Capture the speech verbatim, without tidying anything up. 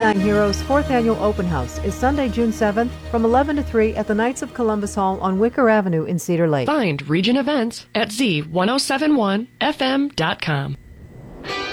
Nine Heroes fourth Annual Open House is Sunday, June seventh from eleven to three at the Knights of Columbus Hall on Wicker Avenue in Cedar Lake. Find Region Events at Z ten seventy-one F M dot com.